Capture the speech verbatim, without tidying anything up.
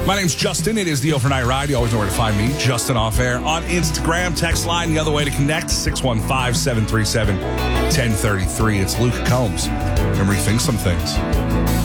My name's Justin. It is the Overnight Ride. You always know where to find me, Justin Off Air, on Instagram. Text line the other way to connect, six one five, seven three seven, one zero three three. It's Luke Combs. Remember, you think some things.